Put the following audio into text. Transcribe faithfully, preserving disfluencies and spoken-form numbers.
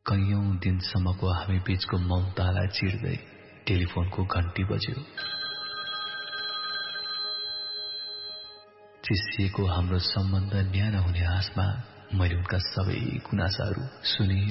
कैयौं दिनसम्मको हामी बीचको ममतालाई चिर्दै टेलिफोनको घण्टी बज्यो। चिसिएको हाम्रो सम्बन्ध न्यानो हुने आशमा मैले उनका सबै गुनासाहरू सुने